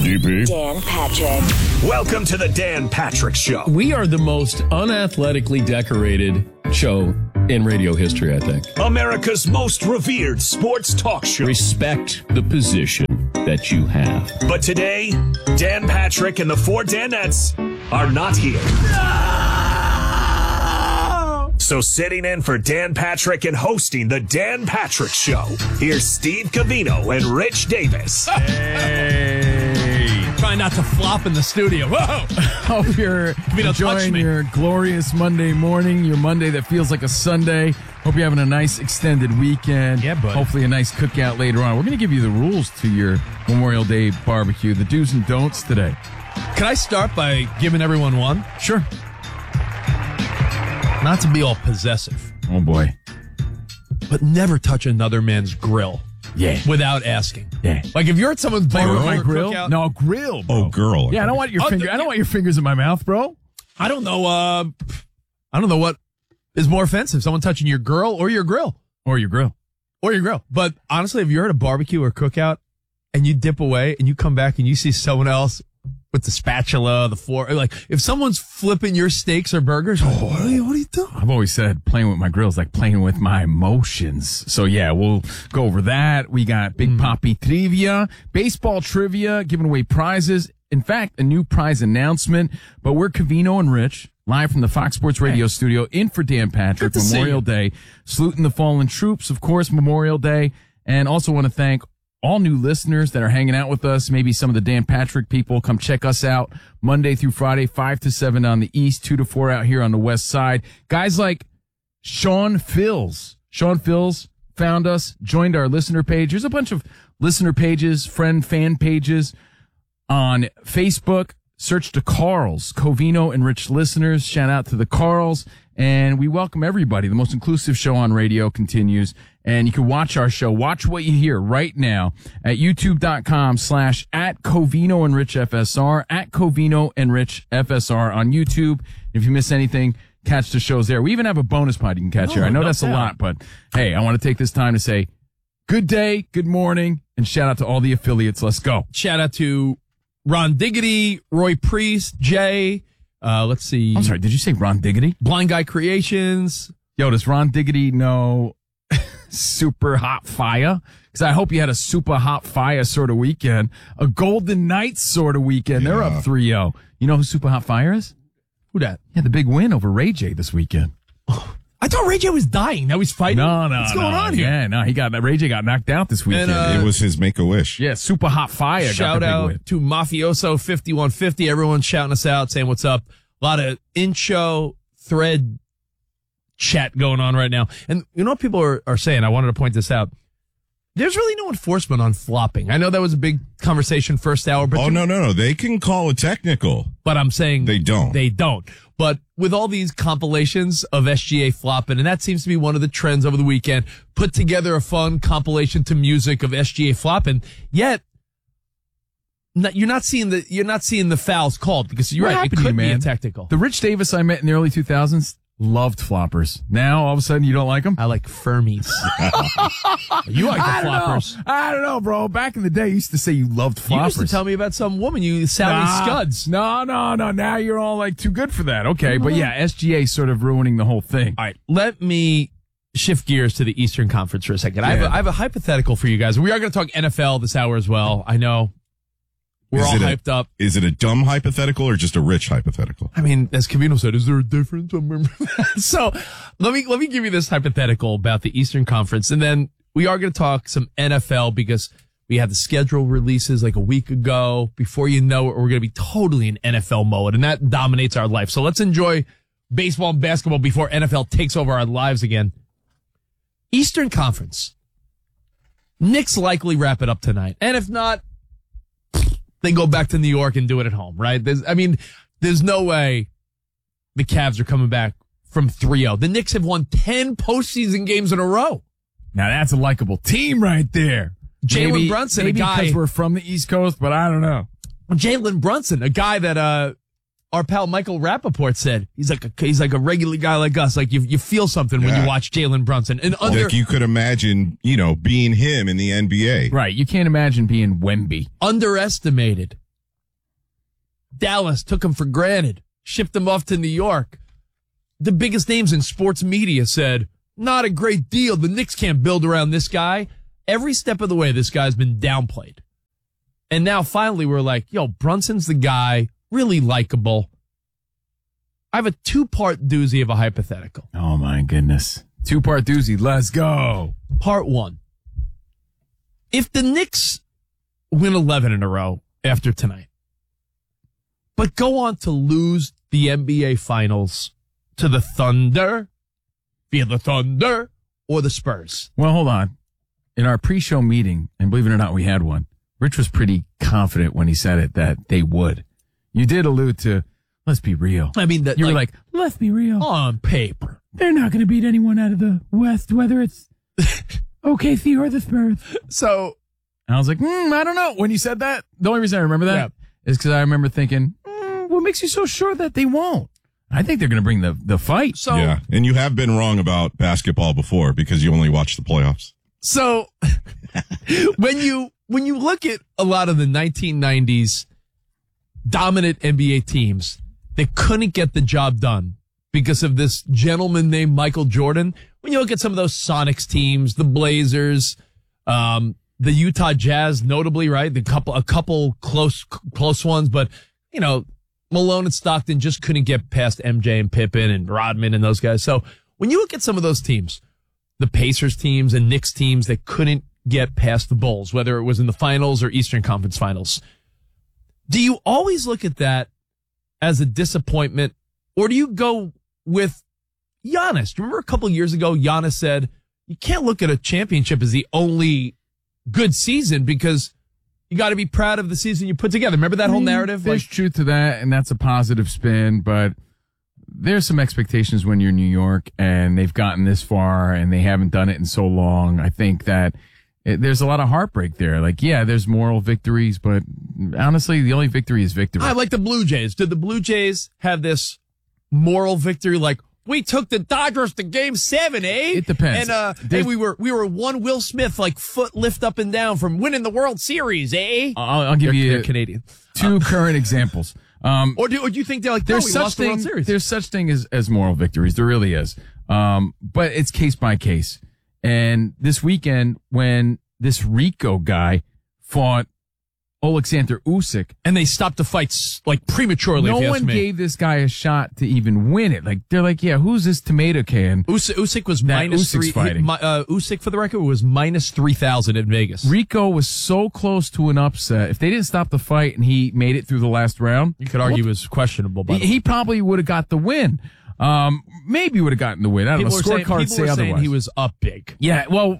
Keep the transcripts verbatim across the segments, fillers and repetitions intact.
D P. Dan Patrick. Welcome to the Dan Patrick Show. We are the most unathletically decorated show in radio history, I think. America's most revered sports talk show. Respect the position that you have. But today, Dan Patrick and the four Danettes are not here. No! So sitting in for Dan Patrick and hosting the Dan Patrick Show, here's Steve Covino and Rich Davis. Hey. Try not to flop in the studio. Whoa! Hope you're enjoying your glorious Monday morning, your Monday that feels like a Sunday. Hope you're having a nice extended weekend. Yeah, bud. Hopefully a nice cookout later on. We're going to give you the rules to your Memorial Day barbecue, the do's and don'ts today. Can I start by giving everyone one? Sure. Not to be all possessive, Oh, boy. but never touch another man's grill. Yeah. Without asking. Yeah. Like if you're at someone's Play with barbecue my or grill? cookout- No, grill, bro. Oh, girl. Yeah, I don't want your Oh, finger. the- I don't want your fingers in my mouth, bro. I don't know. Uh, I don't know what is more offensive: someone touching your girl or your grill, Or your grill. or your grill. But honestly, if you're at a barbecue or cookout and you dip away and you come back and you see someone else with the spatula, the fork, like if someone's flipping your steaks or burgers, like, what are you? What are you doing? I've always said playing with my grill is like playing with my emotions. So yeah, we'll go over that. We got Big Mm. Papi trivia, baseball trivia, giving away prizes. In fact, a new prize announcement. But we're Covino and Rich, live from the Fox Sports Radio Hey. studio, in for Dan Patrick, Good to see Memorial you. Day, saluting the fallen troops, of course, Memorial Day, and also want to thank all new listeners that are hanging out with us. Maybe some of the Dan Patrick people come check us out Monday through Friday, five to seven on the east, two to four out here on the west side. Guys like Sean Fills. Sean Fills found us, joined our listener page. There's a bunch of listener pages, friend fan pages on Facebook. Search the Carls, Covino and Rich listeners. Shout out to the Carls. And we welcome everybody. The most inclusive show on radio continues. And you can watch our show. Watch what you hear right now at youtube.com slash at Covino and Rich F S R, at Covino and Rich F S R on YouTube. If you miss anything, catch the shows there. We even have a bonus pod you can catch No, here. I know no that's a doubt. lot, but hey, I want to take this time to say good day, good morning, and shout out to all the affiliates. Let's go. Shout out to Ron Diggity, Roy Priest, Jay. Uh, let's see. I'm sorry, did you say Ron Diggity? Blind Guy Creations. Yo, does Ron Diggity know Super Hot Fire? Because I hope you had a Super Hot Fire sort of weekend. A Golden Knights sort of weekend. They're Yeah. up three oh. You know who Super Hot Fire is? Who that? Yeah, the big win over Ray J this weekend. I thought Ray J was dying. Now he's fighting. No, no, What's no. going on here? Yeah, no, he got, Ray J got knocked out this weekend. uh, It was his Make-A-Wish. yeah, Super Hot Fire Shout got the big out win. to Mafioso fifty-one fifty. Everyone's shouting us out, saying what's up. A lot of in-show thread chat going on right now. And you know what people are, are saying? I wanted to point this out. There's really no enforcement on flopping. I know that was a big conversation first hour, but Oh, no, no, no. They can call it technical. but I'm saying They don't. They don't. But with all these compilations of S G A flopping, and that seems to be one of the trends over the weekend, put together a fun compilation to music of S G A flopping, yet not, you're not seeing the you're not seeing the fouls called because you're What right. It happened to could you, be a man? technical. The Rich Davis I met in the early two thousands loved floppers. Now, all of a sudden, you don't like them? I like Fermies. You like the I don't floppers. know. I don't know, bro. Back in the day, you used to say you loved floppers. You used to tell me about some woman, you Sally Nah. Scuds. No, no, no. Now you're all like too good for that. Okay, but yeah, S G A sort of ruining the whole thing. All right, let me shift gears to the Eastern Conference for a second. I, have Yeah. a, I have a hypothetical for you guys. We are going to talk N F L this hour as well. I know we're Is all it a- hyped up. Is it a dumb hypothetical or just a rich hypothetical? I mean, as Covino said, is there a difference? So let me let me give you this hypothetical about the Eastern Conference, and then we are going to talk some N F L because we had the schedule releases like a week ago. Before you know it, we're going to be totally in N F L mode, and that dominates our life. So let's enjoy baseball and basketball before N F L takes over our lives again. Eastern Conference. Knicks likely wrap it up tonight, and if not, they go back to New York and do it at home, right? There's, I mean, there's no way the Cavs are coming back from three oh. The Knicks have won ten postseason games in a row. Now that's a likable team right there. Jalen Maybe- Brunson, a maybe guy- because we're from the East Coast, but I don't know. Jalen Brunson, a guy that uh, our pal Michael Rappaport said he's like a he's like a regular guy like us. Like you you feel something when Yeah. you watch Jalen Brunson. And under Like you could imagine, you know, being him in the N B A. Right, you can't imagine being Wemby. underestimated Dallas took him for granted, shipped him off to New York. The biggest names in sports media said, not a great deal. The Knicks can't build around this guy. Every step of the way, this guy's been downplayed. And now finally we're like, yo, Brunson's the guy, really likable. I have a two-part doozy of a hypothetical. Oh, my goodness. Two-part doozy. Let's go. Part one. If the Knicks win eleven in a row after tonight, but go on to lose the N B A Finals to the Thunder, via the Thunder, or the Spurs. Well, hold on. In our pre-show meeting, and believe it or not, we had one, Rich was pretty confident when he said it that they would. You did allude to, let's be real. I mean, that you were like, let's be real. On paper. They're not going to beat anyone out of the West, whether it's O K C or the Spurs. So, and I was like, mm, I don't know. When you said that, the only reason I remember that yeah. is because I remember thinking, mm, what makes you so sure that they won't? I think they're going to bring the, the fight. So, yeah, and you have been wrong about basketball before because you only watch the playoffs. So, when you when you look at a lot of the nineteen nineties dominant N B A teams, they couldn't get the job done because of this gentleman named Michael Jordan. When you look at some of those Sonics teams, the Blazers, um, the Utah Jazz, notably, right? The couple, a couple close, close ones, but you know, Malone and Stockton just couldn't get past M J and Pippen and Rodman and those guys. So when you look at some of those teams, the Pacers teams and Knicks teams that couldn't get past the Bulls, whether it was in the finals or Eastern Conference finals, do you always look at that as a disappointment, or do you go with Giannis? Remember a couple of years ago, Giannis said, you can't look at a championship as the only good season because you got to be proud of the season you put together. Remember that I mean, whole narrative? There's like, truth to that, and that's a positive spin, but there's some expectations when you're in New York and they've gotten this far and they haven't done it in so long. I think that it, there's a lot of heartbreak there. Like, yeah, there's moral victories, but honestly, the only victory is victory. I like the Blue Jays. Did the Blue Jays have this moral victory like, we took the Dodgers to game seven, eh? It depends. And, uh, and we were, we were one Will Smith, like foot lift up and down from winning the World Series, eh? I'll, I'll give they're, you they're Canadian. two uh, current examples. Um, or do, or do you think they're like, no, there's we such lost thing, the World Series? There's such thing as, as moral victories. There really is. Um, but it's case by case. And this weekend, when this Rico guy fought Oleksandr Usyk, and they stopped the fights like prematurely. No if you one ask me. gave this guy a shot to even win it. Like they're like, yeah, who's this tomato can? Usyk, Usyk was minus Usyk's three. fighting. He, uh, Usyk, for the record, was minus three thousand in Vegas. Rico was so close to an upset. If they didn't stop the fight and he made it through the last round, you could argue well, it was questionable. By he, the way. he probably would have got the win. Um, maybe would have gotten the win. I don't people know. Were saying, Scorecards people say were otherwise. saying he was up big. Yeah, well,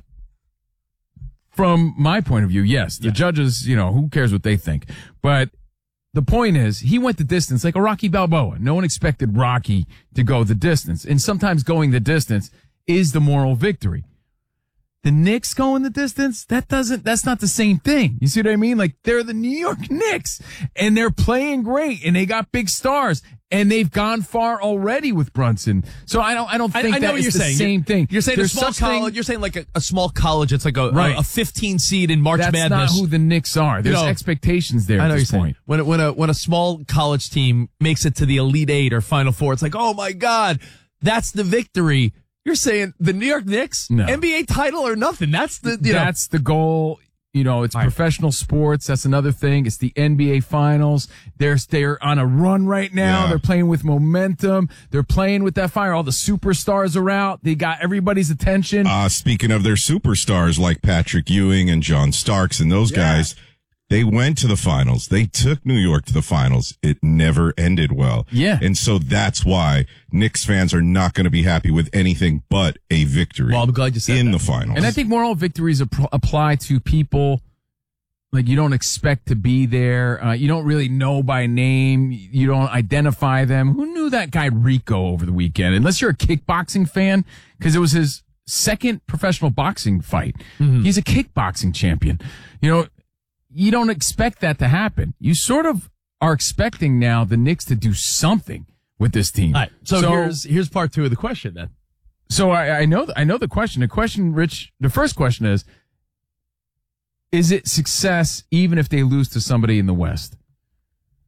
from my point of view, yes. The yeah. judges, you know, who cares what they think? But the point is, he went the distance like a Rocky Balboa. No one expected Rocky to go the distance. And sometimes going the distance is the moral victory. The Knicks going the distance, that doesn't, that's not the same thing. You see what I mean? Like, they're the New York Knicks, and they're playing great, and they got big stars, and they've gone far already with Brunson. So I don't, I don't think I, I know that what is you're the saying. same you're, thing. You're saying There's a small such thing- college. You're saying like a, a small college. It's like a, Right. a, a fifteen seed in March That's Madness. not who the Knicks are. There's You know, expectations there I know at this you're point. saying. When, when a, when a small college team makes it to the Elite Eight or Final Four, it's like, oh my God, that's the victory. You're saying the New York Knicks, No. N B A title or nothing. That's the, you That's the goal. You know, it's All right. professional sports. That's another thing. It's the N B A finals. They're, they're on a run right now. Yeah. They're playing with momentum. They're playing with that fire. All the superstars are out. They got everybody's attention. Uh, speaking of their superstars like Patrick Ewing and John Starks and those Yeah. guys, they went to the finals. They took New York to the finals. It never ended well. Yeah. And so that's why Knicks fans are not going to be happy with anything but a victory Well, I'm glad you said in that. the finals. And I think moral victories ap- apply to people like you don't expect to be there. Uh, you don't really know by name. You don't identify them. Who knew that guy Rico over the weekend? Unless you're a kickboxing fan, because it was his second professional boxing fight. Mm-hmm. He's a kickboxing champion. You know, you don't expect that to happen. You sort of are expecting now the Knicks to do something with this team. All right. So, here's here's part two of the question then. So I, I know I know the question. The question, Rich, the first question is, is it success even if they lose to somebody in the West?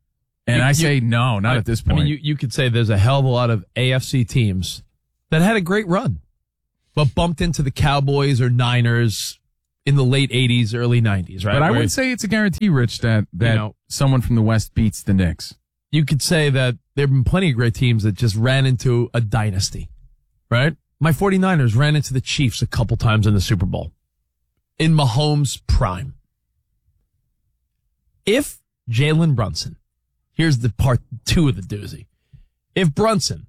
And You- I you- say no, not I, at this I point. mean, you, you could say there's a hell of a lot of A F C teams that had a great run, but bumped into the Cowboys or Niners in the late eighties, early nineties, right? but I Where wouldn't say it's a guarantee, Rich, that, that know- someone from the West beats the Knicks. you could say that there have been plenty of great teams that just ran into a dynasty, right? My 49ers ran into the Chiefs a couple times in the Super Bowl in Mahomes' prime. If Jalen Brunson, here's the part two of the doozy. If Brunson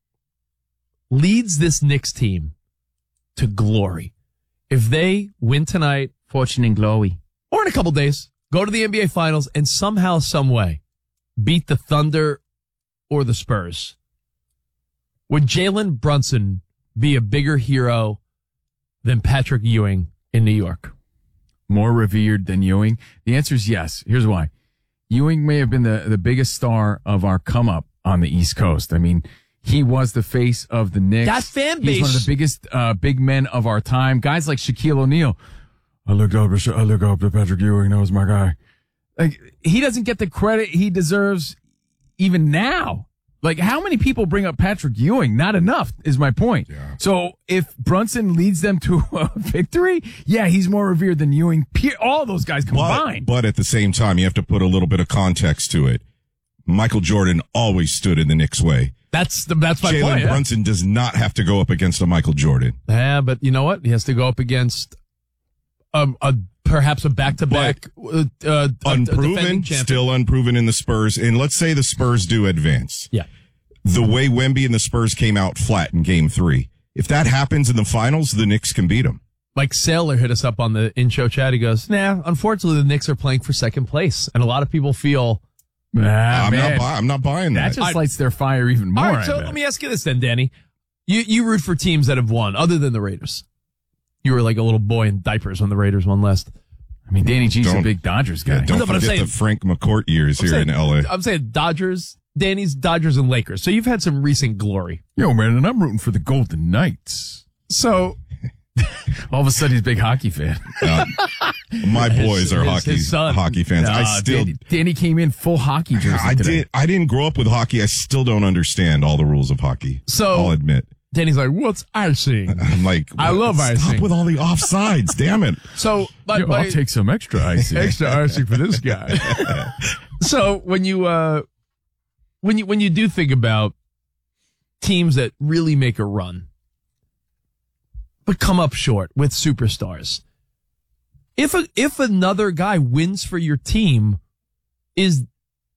leads this Knicks team to glory, if they win tonight, Fortune and glory. or in a couple days, go to the N B A Finals and somehow, some way, beat the Thunder or the Spurs, would Jalen Brunson be a bigger hero than Patrick Ewing in New York? More revered than Ewing? The answer is yes. Here's why. Ewing may have been the, the biggest star of our come up on the East Coast. I mean, he was the face of the Knicks. That fan He's one of base- the biggest uh, big men of our time. Guys like Shaquille O'Neal. I look up to I look up to Patrick Ewing. That was my guy. Like, he doesn't get the credit he deserves even now. Like, how many people bring up Patrick Ewing? Not enough is my point. Yeah. So if Brunson leads them to a victory, yeah, he's more revered than Ewing. Pe- All those guys But, combined. but at the same time, you have to put a little bit of context to it. Michael Jordan always stood in the Knicks' way. That's the, that's my Jalen point. Yeah. Brunson does not have to go up against a Michael Jordan. Yeah, but you know what? He has to go up against um, a perhaps a back-to-back uh, uh, Unproven, defending champion. still unproven in the Spurs. And let's say the Spurs do advance. Yeah. The way Wemby and the Spurs came out flat in game three. If that happens in the finals, the Knicks can beat them. Like Sailor hit us up on the in-show chat. He goes, nah, unfortunately, the Knicks are playing for second place. And a lot of people feel... Ah, I'm, man. not buy- I'm not buying That that. just lights their fire even more. All right, so I bet. let me ask you this then, Danny. You you root for teams that have won, other than the Raiders. You were like a little boy in diapers when the Raiders won last. I mean, Danny G's a Don't- big Dodgers guy. Yeah, don't No, but I'm forget saying- the Frank McCourt years I'm here saying- in L A. I'm saying Dodgers, Danny's Dodgers and Lakers. So you've had some recent glory. Yo, man, and I'm rooting for the Golden Knights. So All of a sudden, he's a big hockey fan. Uh, my boys are his- hockey his son. hockey fans. I Nah, still, Danny, Danny came in full hockey jersey I today. did. I didn't grow up with hockey. I still don't understand all the rules of hockey. So- I'll admit. Danny's like, what's icing? I'm like, I love stop icing. with all the offsides. Damn it. So but, Yo, but- I'll take some extra icing. extra icing for this guy. So when you uh when you when you do think about teams that really make a run but come up short with superstars, if a, if another guy wins for your team, is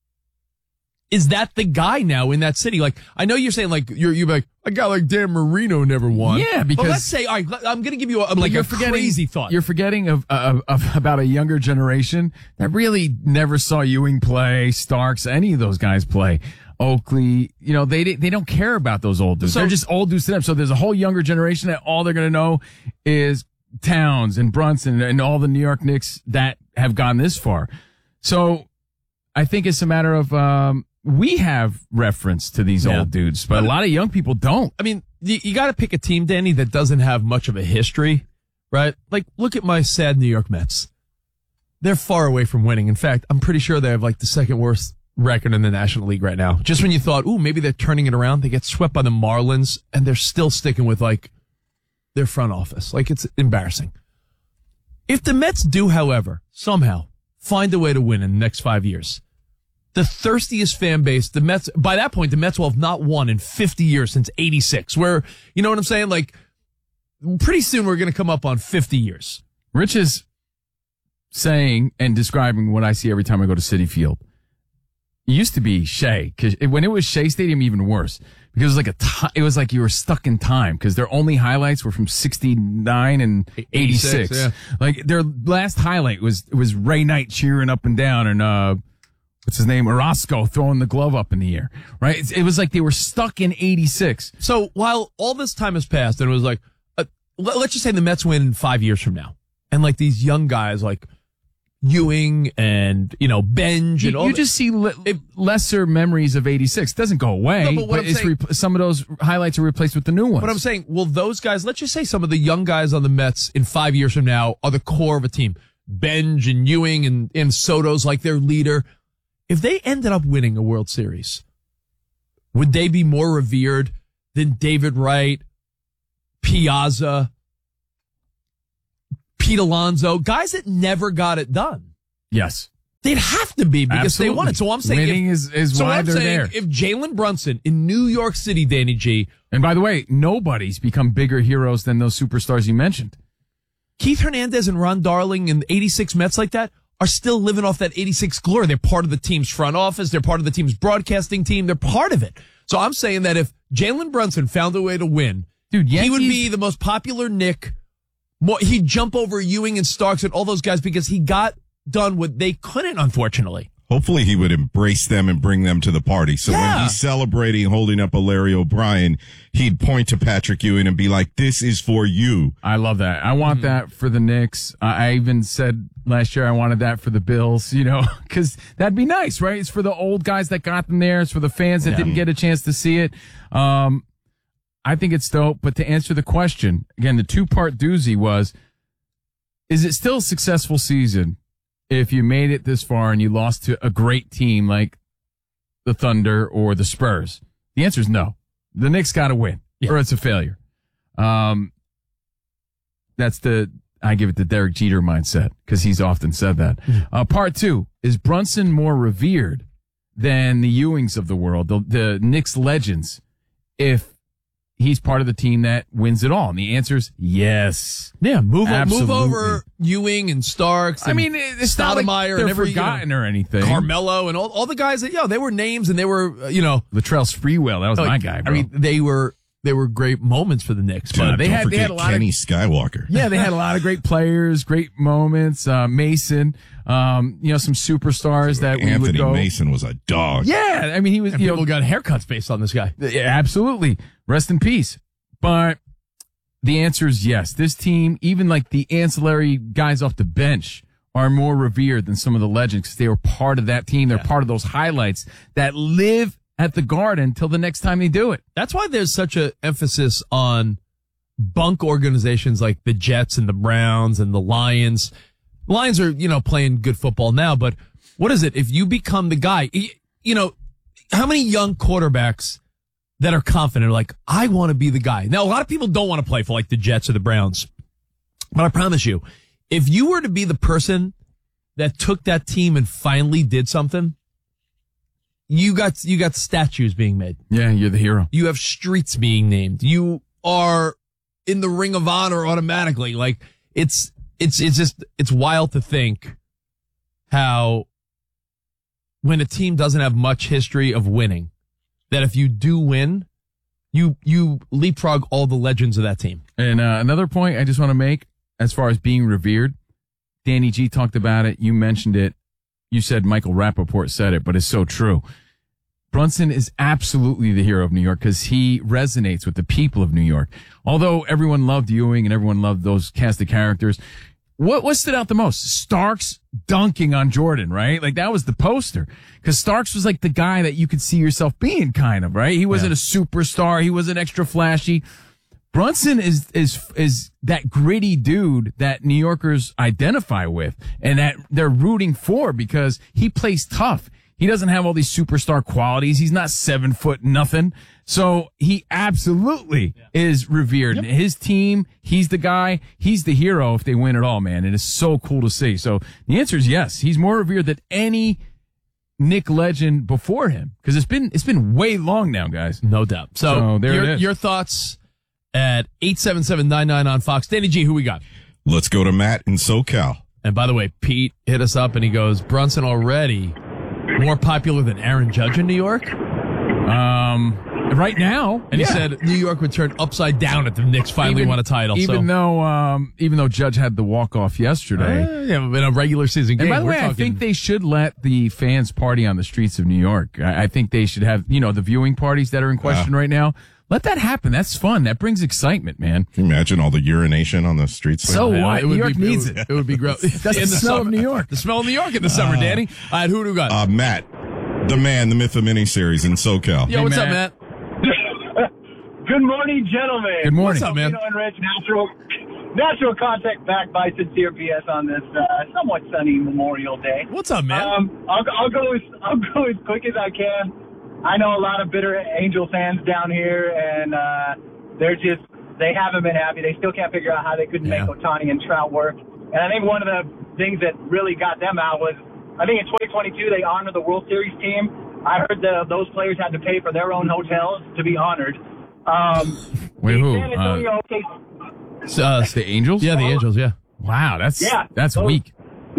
is that the guy now in that city? Like, I know you're saying like you're you're like a guy like Dan Marino never won. Yeah, But because- let's say, all right, I'm going to give you a, like you're a forgetting, crazy thought. You're forgetting of, of, of about a younger generation that really never saw Ewing play, Starks, any of those guys play. Oakley, you know, they they don't care about those old dudes. So- They're just old dudes to them. So there's a whole younger generation that all they're going to know is Towns and Brunson and all the New York Knicks that have gone this far. So I think it's a matter of, um, we have reference to these Yeah. old dudes, but a lot of young people don't. I mean, you, you got to pick a team, Danny, that doesn't have much of a history, right? Like, look at my sad New York Mets. They're far away from winning. In fact, I'm pretty sure they have like the second worst record in the National League right now. Just when you thought, ooh, maybe they're turning it around, they get swept by the Marlins, and they're still sticking with like their front office. Like, it's embarrassing. If the Mets do, however, somehow find a way to win in the next five years, the thirstiest fan base, the Mets, by that point, the Mets will have not won in fifty years since eighty-six, where, you know what I'm saying? Like, pretty soon we're going to come up on fifty years. Rich is saying and describing what I see every time I go to Citi Field. It used to be Shea, because when it was Shea Stadium, even worse, because it was like a t- it was like you were stuck in time, because their only highlights were from sixty-nine and eighty-six. yeah. Like their last highlight was was Ray Knight cheering up and down, and uh, what's his name, Orozco throwing the glove up in the air. Right? It, it was like they were stuck in eighty-six. So while all this time has passed and it was like, uh, let, let's just say the Mets win five years from now, and like these young guys like Ewing and, you know, Benj and You, all you that- just see le- lesser memories of eighty-six. It doesn't go away, No, but what but, I'm it's saying- re- some of those highlights are replaced with the new ones. But I'm saying, will those guys, let's just say some of the young guys on the Mets in five years from now are the core of a team. Benj and Ewing and, and Soto's like their leader. if they ended up winning a World Series, would they be more revered than David Wright, Piazza, Pete Alonso, guys that never got it done? Yes. They'd have to be because Absolutely. they won it. So I'm saying winning if, is, is so why I'm they're saying there. If Jalen Brunson in New York City, Danny G, And by the way, nobody's become bigger heroes than those superstars you mentioned. Keith Hernandez and Ron Darling and the eighty-six Mets like that are still living off that eighty-six glory. They're part of the team's front office. They're part of the team's broadcasting team. They're part of it. So I'm saying that if Jalen Brunson found a way to win, Dude, he would Yankees- be the most popular Knick. More, he'd jump over Ewing and Starks and all those guys because he got done what they couldn't, unfortunately. Hopefully he would embrace them and bring them to the party. So Yeah. when he's celebrating, holding up a Larry O'Brien, he'd point to Patrick Ewing and be like, this is for you. I love that. I want that for the Knicks. I I even said last year I wanted that for the Bills, you know, because that'd be nice, right? It's for the old guys that got them there. It's for the fans that didn't get a chance to see it. Um, I think it's dope. But to answer the question, again, the two-part doozy was, is it still a successful season if you made it this far and you lost to a great team like the Thunder or the Spurs? The answer is no. The Knicks got to win, Yeah. or it's a failure. Um, that's the, I give it the Derek Jeter mindset because he's often said that. Uh, part two, is Brunson more revered than the Ewings of the world, the, the Knicks legends, if he's part of the team that wins it all? And the answer is yes. Yeah, move, Absolutely. move over Ewing and Starks. I and mean, it's not like Stoudemire they're and every, forgotten you know, or anything. Carmelo and all, all the guys that, yo, they were names and they were, uh, you know, Latrell Sprewell, that was my like, guy, bro. I mean, they were, they were great moments for the Knicks. Dude, But they don't had- they forget had a lot of- Kenny Skywalker. Yeah, they had a lot of great players, great moments. Uh, Mason, um, you know, some superstars that we would Anthony go. Mason was a dog. Yeah, I mean, he was. and You people know, got haircuts based on this guy. yeah, absolutely. Rest in peace. But the answer is yes. This team, even like the ancillary guys off the bench, are more revered than some of the legends because they were part of that team. They're part of those highlights that live at the Garden till the next time they do it. That's why there's such a emphasis on bunk organizations like the Jets and the Browns and the Lions. The Lions are, you know, playing good football now, but what is it? If you become the guy, y- you know, how many young quarterbacks that are confident are like, I want to be the guy. Now, a lot of people don't want to play for like the Jets or the Browns, but I promise you, if you were to be the person that took that team and finally did something, you got, you got statues being made. Yeah, you're the hero. You have streets being named. You are in the Ring of Honor automatically. Like it's, it's, it's just, it's wild to think how when a team doesn't have much history of winning, that if you do win, you, you leapfrog all the legends of that team. And uh, another point I just want to make as far as being revered, Danny G talked about it. You mentioned it. You said Michael Rappaport said it, but it's so true. Brunson is absolutely the hero of New York because he resonates with the people of New York. Although everyone loved Ewing and everyone loved those cast of characters, what what stood out the most? Starks dunking on Jordan, right? Like that was the poster because Starks was like the guy that you could see yourself being, kind of, right? He wasn't a superstar. He wasn't extra flashy. Brunson is is is that gritty dude that New Yorkers identify with and that they're rooting for because he plays tough. He doesn't have all these superstar qualities. He's not seven foot nothing. So he absolutely yeah. is revered. Yep. His team, he's the guy. He's the hero if they win it all, man. It is so cool to see. So the answer is yes. He's more revered than any Knick legend before him because it's been it's been way long now, guys. No doubt. So, so there your, it is. Your thoughts at eight seven seven nine nine on Fox. Danny G, who we got? Let's go to Matt in SoCal. And by the way, Pete hit us up and he goes, Brunson already more popular than Aaron Judge in New York? Um, right now. And yeah. he said New York would turn upside down if the Knicks finally even, won a title. Even so. though, um, even though Judge had the walk off yesterday. Uh, yeah, in a regular season game. And by the we're way, talking... I think they should let the fans party on the streets of New York. I, I think they should have, you know, the viewing parties that are in question uh, right now. Let that happen. That's fun. That brings excitement, man. Can you imagine all the urination on the streets? So there? what? It New York be, needs it. Would, it. it would be great. That's the, the smell summer. of New York. The smell of New York in the summer, uh, Danny. All right, who do we got? Uh, Matt, the man, the myth of miniseries in SoCal. Yo, hey, what's Matt. up, Matt? Good morning, gentlemen. Good morning. What's up, man? You know, and Rich, natural, Natural Contact back by Sincere B S on this uh, somewhat sunny Memorial Day. What's up, man? Um, I'll, I'll go as I'll go as quick as I can. I know a lot of bitter Angel fans down here, and uh, they're just they haven't been happy. They still can't figure out how they couldn't Yeah. make Ohtani and Trout work. And I think one of the things that really got them out was I think in twenty twenty-two they honored the World Series team. I heard that those players had to pay for their own hotels to be honored. Um, Wait, who? San Antonio, Uh, okay. Uh, the Angels? yeah, the Angels, yeah. Wow, that's Yeah. that's So- weak.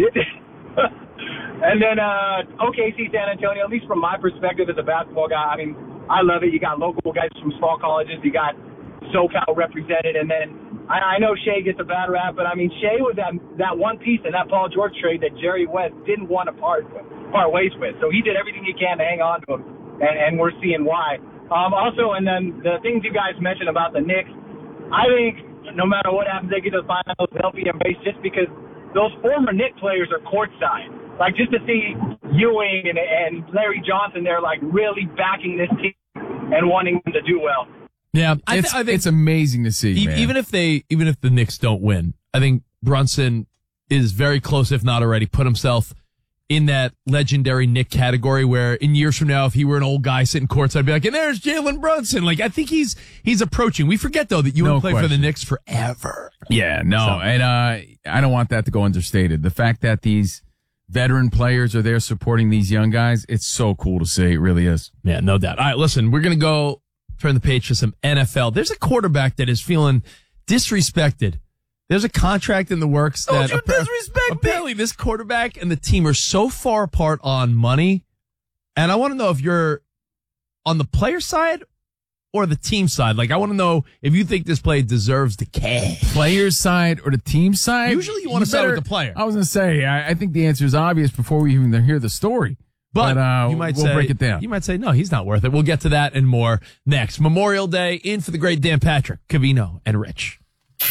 And then uh, O K C San Antonio, at least from my perspective as a basketball guy, I mean, I love it. You got local guys from small colleges. You got SoCal represented. And then I, I know Shea gets a bad rap, but, I mean, Shea was that, that one piece in that Paul George trade that Jerry West didn't want to part, part ways with. So he did everything he can to hang on to him, and, and we're seeing why. Um, also, and then the things you guys mentioned about the Knicks, I think no matter what happens, they get to the finals, they'll be embraced just because those former Knicks players are courtside. Like, just to see Ewing and, and Larry Johnson there, like, really backing this team and wanting them to do well. Yeah, I, th- It's, I think it's amazing to see, e- man. even if they, even if the Knicks don't win, I think Brunson is very close, if not already, put himself in that legendary Knick category where in years from now, if he were an old guy sitting courtside, I'd be like, and there's Jalen Brunson. Like, I think he's, he's approaching. We forget though that Ewing No played for the question. Knicks forever. Yeah, no, So- and uh, I don't want that to go understated. The fact that these veteran players are there supporting these young guys, it's so cool to see. It really is. Yeah, no doubt. All right, listen, we're going to go turn the page to some N F L. There's a quarterback that is feeling disrespected. There's a contract in the works that Don't you appa- disrespect me. apparently this quarterback and the team are so far apart on money. And I want to know if you're on the player side or the team side. Like, I want to know if you think this play deserves the cash. Player's side or the team side? Usually you wanna start better- with the player. I was going to say, I, I think the answer is obvious before we even hear the story. But, uh, you might we'll say, break it down. You might say, no, he's not worth it. We'll get to that and more next. Memorial Day in for the great Dan Patrick, Covino, and Rich.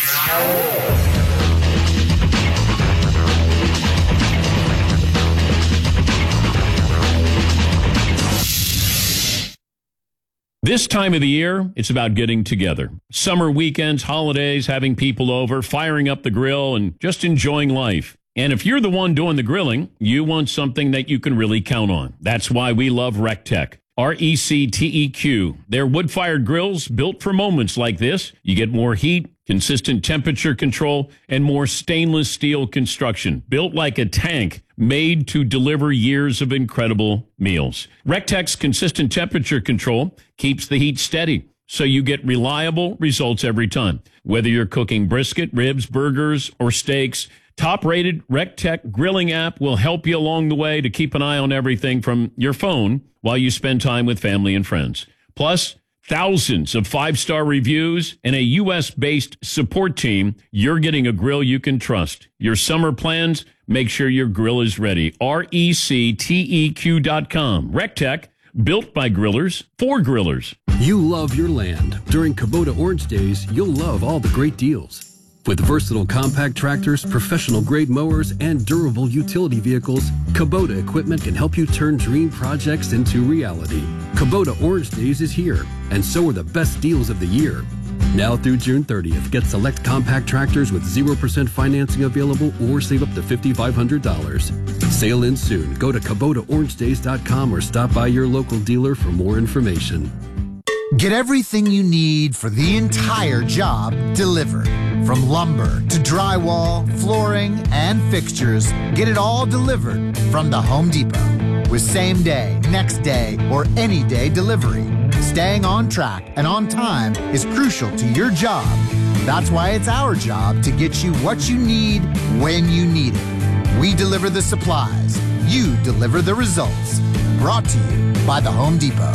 This time of the year, it's about getting together. Summer weekends, holidays, having people over, firing up the grill, and just enjoying life. And if you're the one doing the grilling, you want something that you can really count on. That's why we love RecTech. R E C T E Q. They're wood-fired grills built for moments like this. You get more heat, consistent temperature control, and more stainless steel construction. Built like a tank, made to deliver years of incredible meals. RecTech's consistent temperature control keeps the heat steady, so you get reliable results every time. Whether you're cooking brisket, ribs, burgers, or steaks, top-rated RecTech grilling app will help you along the way to keep an eye on everything from your phone while you spend time with family and friends. Plus, thousands of five-star reviews and a U S-based support team. You're getting a grill you can trust. Your summer plans, make sure your grill is ready. R E C T E Q dot com. RecTech, built by grillers for grillers. You love your land. During Kubota Orange Days, you'll love all the great deals. With versatile compact tractors, professional-grade mowers, and durable utility vehicles, Kubota equipment can help you turn dream projects into reality. Kubota Orange Days is here, and so are the best deals of the year. Now through June thirtieth, get select compact tractors with zero percent financing available or save up to five thousand five hundred dollars. Sail in soon. Go to Kubota Orange Days dot com or stop by your local dealer for more information. Get everything you need for the entire job delivered. From lumber to drywall, flooring, and fixtures, get it all delivered from the Home Depot. With same day, next day, or any day delivery, staying on track and on time is crucial to your job. That's why it's our job to get you what you need when you need it. We deliver the supplies. You deliver the results. Brought to you by the Home Depot.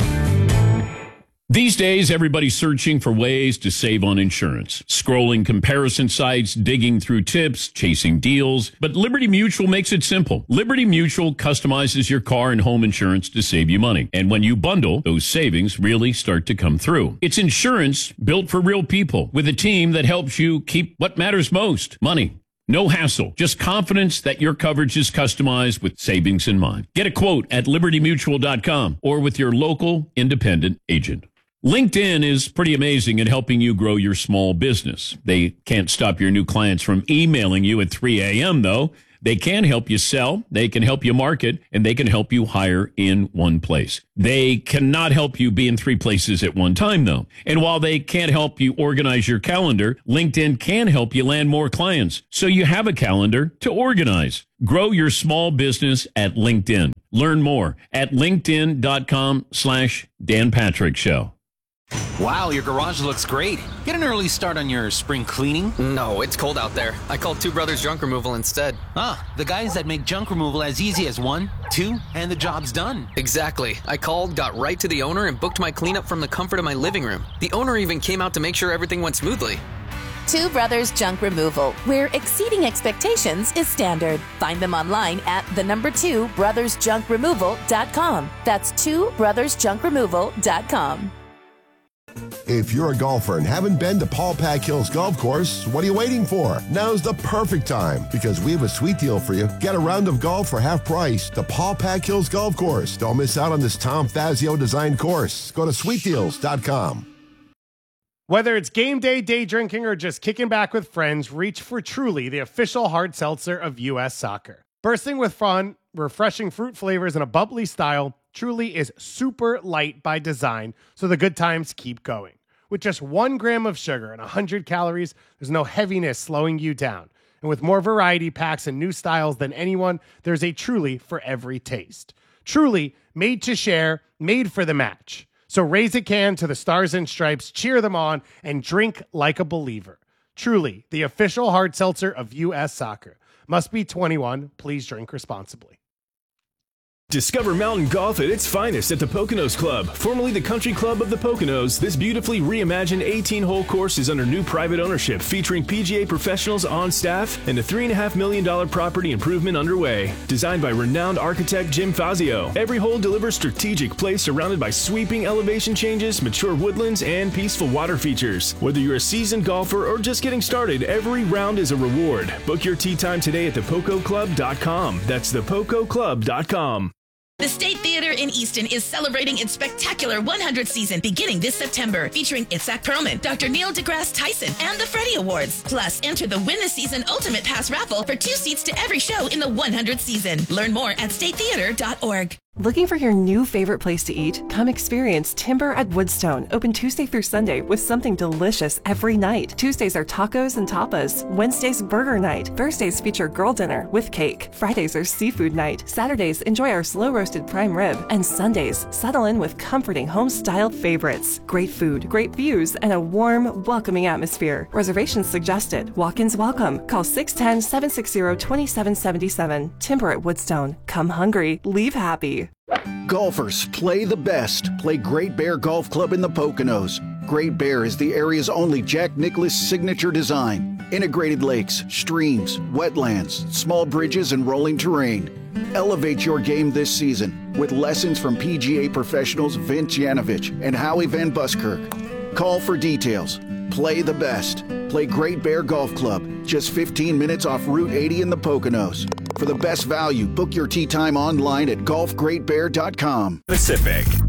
These days, everybody's searching for ways to save on insurance. Scrolling comparison sites, digging through tips, chasing deals. But Liberty Mutual makes it simple. Liberty Mutual customizes your car and home insurance to save you money. And when you bundle, those savings really start to come through. It's insurance built for real people with a team that helps you keep what matters most, money. No hassle, just confidence that your coverage is customized with savings in mind. Get a quote at liberty mutual dot com or with your local independent agent. LinkedIn is pretty amazing at helping you grow your small business. They can't stop your new clients from emailing you at three a.m., though. They can help you sell, they can help you market, and they can help you hire in one place. They cannot help you be in three places at one time, though. And while they can't help you organize your calendar, LinkedIn can help you land more clients, so you have a calendar to organize. Grow your small business at LinkedIn. Learn more at linkedin.com slash Dan Patrick Show. Wow, your garage looks great. Get an early start on your spring cleaning? No, it's cold out there. I called Two Brothers Junk Removal instead. Ah, the guys that make junk removal as easy as one, two, and the job's done. Exactly. I called, got right to the owner, and booked my cleanup from the comfort of my living room. The owner even came out to make sure everything went smoothly. Two Brothers Junk Removal, where exceeding expectations is standard. Find them online at the number two brothers junk removal dot com. That's two brothers junk removal dot com. If you're a golfer and haven't been to Paul Pack Hills Golf Course, what are you waiting for? Now's the perfect time because we have a sweet deal for you. Get a round of golf for half price to Paul Pack Hills Golf Course. Don't miss out on this Tom Fazio designed course. Go to sweet deals dot com. Whether it's game day, day drinking, or just kicking back with friends, reach for Truly, the official hard seltzer of U S Soccer. Bursting with fun, refreshing fruit flavors, and a bubbly style, Truly is super light by design, so the good times keep going. With just one gram of sugar and one hundred calories, there's no heaviness slowing you down. And with more variety packs and new styles than anyone, there's a Truly for every taste. Truly, made to share, made for the match. So raise a can to the Stars and Stripes, cheer them on, and drink like a believer. Truly, the official hard seltzer of U S Soccer. Must be twenty-one. Please drink responsibly. Discover mountain golf at its finest at the Poconos Club, formerly the Country Club of the Poconos. This beautifully reimagined eighteen-hole course is under new private ownership, featuring P G A professionals on staff and a three point five million dollars property improvement underway. Designed by renowned architect Jim Fazio, every hole delivers strategic play surrounded by sweeping elevation changes, mature woodlands, and peaceful water features. Whether you're a seasoned golfer or just getting started, every round is a reward. Book your tee time today at the poco club dot com. That's the poco club dot com. The State Theater in Easton is celebrating its spectacular one hundredth season beginning this September, featuring Itzhak Perlman, Doctor Neil deGrasse Tyson, and the Freddie Awards. Plus, enter the Win the Season Ultimate Pass raffle for two seats to every show in the one hundredth season. Learn more at state theater dot org. Looking for your new favorite place to eat? Come experience Timber at Woodstone, open Tuesday through Sunday with something delicious every night. Tuesdays are tacos and tapas. Wednesdays, burger night. Thursdays feature girl dinner with cake. Fridays are seafood night. Saturdays, enjoy our slow-roasted prime rib. And Sundays, settle in with comforting home-styled favorites. Great food, great views, and a warm, welcoming atmosphere. Reservations suggested. Walk-ins welcome. Call six one zero, seven six zero, two seven seven seven. Timber at Woodstone. Come hungry, leave happy. Golfers, play the best. Play Great Bear Golf Club in the Poconos. Great Bear is the area's only Jack Nicklaus signature design. Integrated lakes, streams, wetlands, small bridges, and rolling terrain. Elevate your game this season with lessons from P G A professionals Vince Yanovich and Howie Van Buskirk. Call for details. Play the best. Play Great Bear Golf Club, just fifteen minutes off Route eighty in the Poconos. For the best value, book your tee time online at golf great bear dot com. Pacific,